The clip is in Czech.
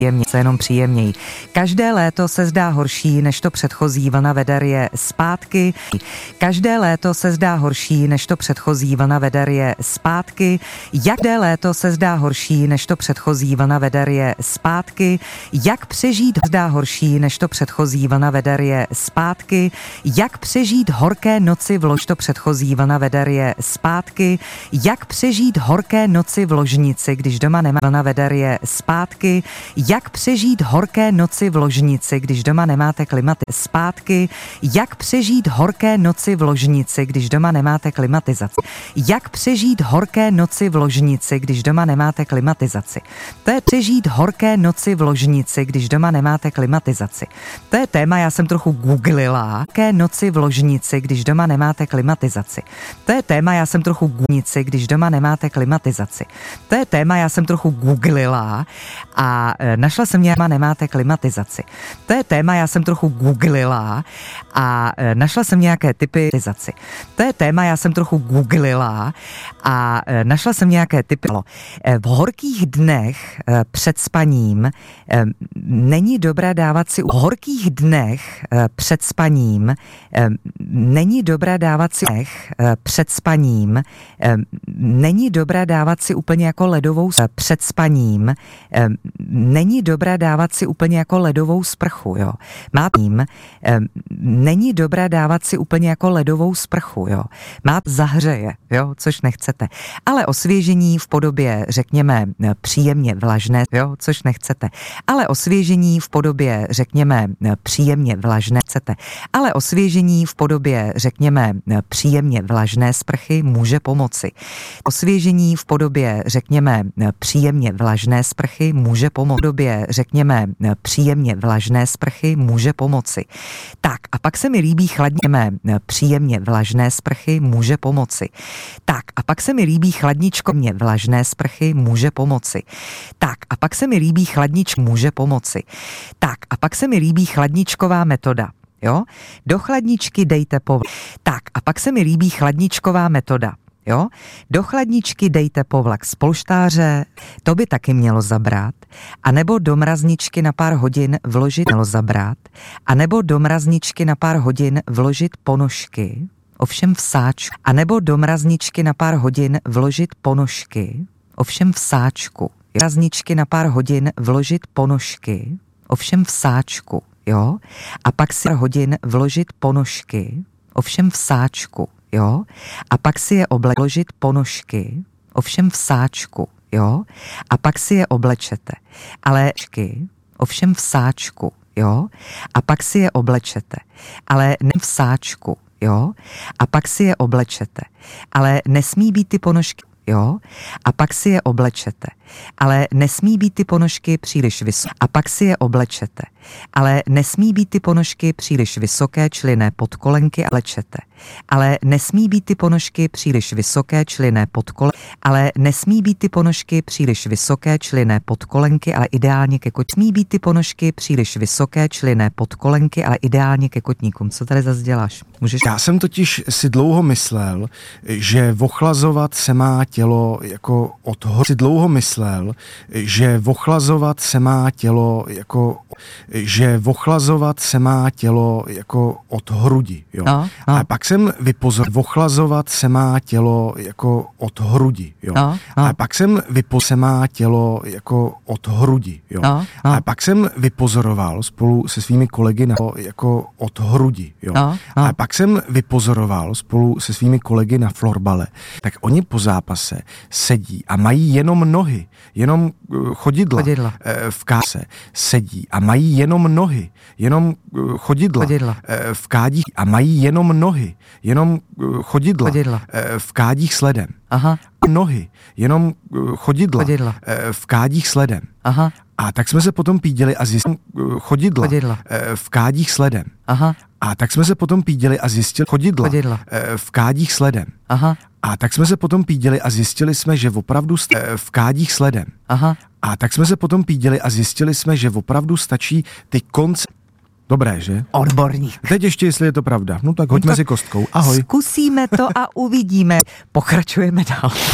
jenom příjemněji. Každé léto se zdá horší, než to předchozí, vlna veder je zpátky. Každé léto se zdá horší, než to předchozí, vlna veder je zpátky. Každé léto se zdá horší, než to předchozí, vlna veder je zpátky. Jak přežít zdá horší, než to předchozí, vlna veder je zpátky. Jak přežít horké noci v lož to předchozí, vlna veder je zpátky. Jak přežít horké noci v ložnici, když doma nemá, vlna veder je zpátky. Jak přežít horké noci v ložnici, když doma nemáte klimatizaci? Zpátky. Jak přežít horké noci v ložnici, když doma nemáte klimatizaci? Jak přežít horké noci v ložnici, když doma nemáte klimatizaci? To je přežít horké noci v ložnici, když doma nemáte klimatizaci. To je téma, já jsem trochu googlila. Horké noci v ložnici, když doma nemáte klimatizaci. To je téma, já jsem trochu googlila, když doma nemáte klimatizaci. To je téma, já jsem trochu googlila a našla jsem nějak, nemáte klimatizaci. To je téma, já jsem trochu googlila a našla jsem nějaké typy klimatizaci. To je téma, já jsem trochu googlila a našla jsem nějaké typy. V horkých dnech před spaním není dobré dávat si horkých dnech před spaním není dobré dávat si před spaním není dobré dávat si úplně jako ledovou před spaním není dobré dávat si úplně jako ledovou sprchu, jo. Není dobré dávat si úplně jako ledovou sprchu, jo. Zahřeje, jo, což nechcete. Ale osvěžení v podobě, řekněme, příjemně vlažné, jo, což nechcete. Ale osvěžení v podobě, řekněme, příjemně vlažné chcete. Ale osvěžení v podobě, řekněme, příjemně vlažné sprchy může pomoci. Osvěžení v podobě, řekněme, příjemně vlažné sprchy může pomoci. V podobě, řekněme, příjemně vlažné sprchy může pomoci. Tak, a pak se mi líbí chladněme, příjemně vlažné sprchy může pomoci. Tak, a pak se mi líbí chladničko, mě vlažné sprchy může pomoci. Tak, a pak se mi líbí může pomoci. Tak, a pak se mi líbí chladničková metoda. Jo? Do chladničky dejte Tak, a pak se mi líbí chladničková metoda. Jo? Do chladničky dejte povlak z polštáře, to by taky mělo zabrat, a nebo do mrazničky na pár hodin vložit mělo zabrat, a nebo do mrazničky na pár hodin vložit ponožky, ovšem v sáčku, a nebo do mrazničky na pár hodin vložit ponožky, ovšem v sáčku. Mrazničky na pár hodin vložit ponožky, ovšem v sáčku, jo? A pak si hodin vložit ponožky, ovšem v sáčku. Jo? A pak si je vložit ponožky, ovšem v sáčku, jo? A pak si je oblečete. Ale ovšem v sáčku, jo? A pak si je oblečete. Ale ne v sáčku, jo? A pak si je oblečete. Ale nesmí být ty ponožky, jo? A pak si je oblečete. Ale nesmí být ty ponožky příliš vysoké. A pak si je oblečete. Ale nesmí být ty ponožky příliš vysoké, čili ne podkolenky, ale lečete. Ale nesmí být ty ponožky příliš vysoké, čili ne podkolenky. Ale nesmí být ty ponožky příliš vysoké, čili ne podkolenky, ale ideálně ke kotníkům. Smí být ty ponožky příliš vysoké, čili ne podkolenky, ale ideálně ke kotníkům. Co tady zase děláš? Můžeš? Já jsem totiž si dlouho myslel, že ochlazovat se má tělo jako od hory. Si dlouho myslel, že ochlazovat se má tělo jako od hrudi, jo. No. A pak jsem vypozoroval, ochlazovat se má tělo jako od hrudi, jo. No. A pak jsem se má tělo jako od hrudi, jo. No. A pak jsem vypozoroval spolu se svými kolegy jako od hrudi, jo. No. A pak jsem vypozoroval spolu se svými kolegy na florbale, tak oni po zápase sedí a mají jenom nohy, jenom chodidla. V káse sedí a mají jenom nohy, jenom chodidla. V kádích a mají jenom nohy, jenom chodidla. V kádích s ledem. Aha. Nohy, jenom chodidla. V kádích s ledem. Aha. A tak jsme se potom píděli a zjistili chodidla. V kádích s ledem. Aha. A tak jsme se potom píděli a zjistili chodidla. V kádích s ledem. Aha. A tak jsme se potom píděli a zjistili jsme, že opravdu v kádích s ledem. Aha. A tak jsme se potom píděli a zjistili jsme, že opravdu stačí ty konce. Dobré, že? Odborník. Teď ještě, jestli je to pravda. No tak hoďme si kostkou. Ahoj. Zkusíme to a uvidíme. Pokračujeme dál.